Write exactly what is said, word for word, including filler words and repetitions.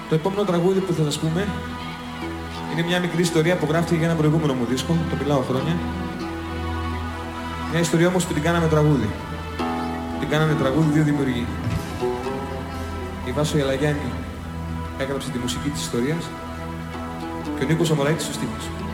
Το επόμενο τραγούδι που θα σας πούμε είναι μια μικρή ιστορία που γράφτηκε για ένα προηγούμενο μου δίσκο, το μιλάω χρόνια. Μια ιστορία όμως που την κάναμε τραγούδι. Την κάνανε τραγούδι δύο δημιουργοί. Η Βάσο Ιαλαγιάννη έγραψε τη μουσική της ιστορίας και ο Νίκος Αμοραϊτης ο στίχος.